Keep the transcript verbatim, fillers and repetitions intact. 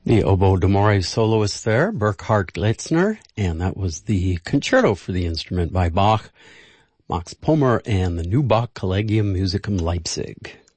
The oboe d'amore soloist there, Burkhard Glitzner, and that was the concerto for the instrument by Bach, Max Pommer, and the New Bach Collegium Musicum Leipzig.